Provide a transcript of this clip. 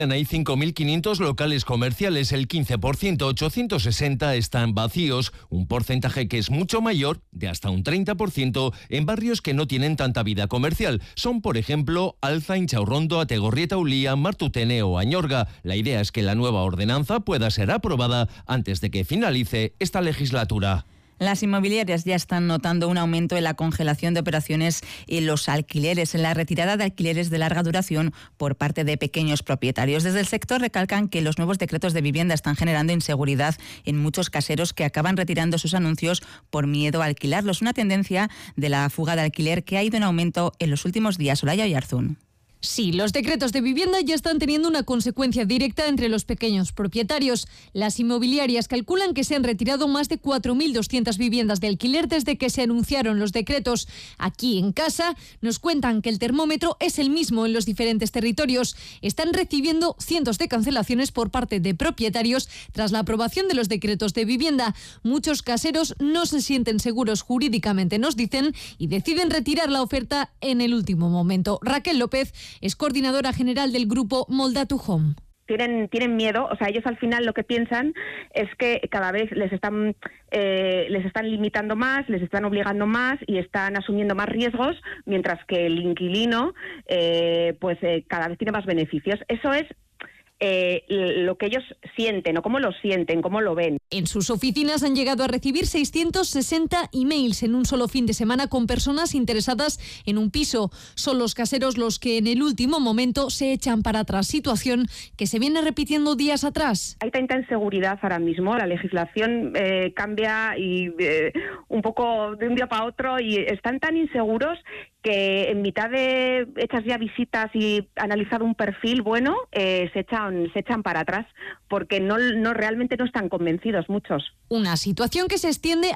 Hay 5.500 locales comerciales, el 15%, 860 están vacíos, un porcentaje que es mucho mayor, de hasta un 30%, en barrios que no tienen tanta vida comercial. Son, por ejemplo, Alza, Inchaurrondo, Ategorrieta, Ulía, Martutene o Añorga. La idea es que la nueva ordenanza pueda ser aprobada antes de que finalice esta legislatura. Las inmobiliarias ya están notando un aumento en la congelación de operaciones y los alquileres, en la retirada de alquileres de larga duración por parte de pequeños propietarios. Desde el sector recalcan que los nuevos decretos de vivienda están generando inseguridad en muchos caseros que acaban retirando sus anuncios por miedo a alquilarlos. Una tendencia de la fuga de alquiler que ha ido en aumento en los últimos días. Olaya Oyarzún. Sí, los decretos de vivienda ya están teniendo una consecuencia directa entre los pequeños propietarios. Las inmobiliarias calculan que se han retirado más de 4.200 viviendas de alquiler desde que se anunciaron los decretos. Aquí en casa nos cuentan que el termómetro es el mismo en los diferentes territorios. Están recibiendo cientos de cancelaciones por parte de propietarios tras la aprobación de los decretos de vivienda. Muchos caseros no se sienten seguros jurídicamente, nos dicen, y deciden retirar la oferta en el último momento. Raquel López es coordinadora general del grupo Molda to Home. Tienen miedo, o sea, ellos al final lo que piensan es que cada vez les están limitando más, les están obligando más y están asumiendo más riesgos, mientras que el inquilino cada vez tiene más beneficios. Eso es lo que ellos sienten, o cómo lo sienten, cómo lo ven. En sus oficinas han llegado a recibir 660 emails en un solo fin de semana con personas interesadas en un piso. Son los caseros los que en el último momento se echan para atrás, situación que se viene repitiendo días atrás. Hay tanta inseguridad ahora mismo, la legislación cambia y un poco de un día para otro y están tan inseguros que en mitad de hechas ya visitas y analizado un perfil bueno, se echan para atrás porque no realmente no están convencidos muchos. Una situación que se extiende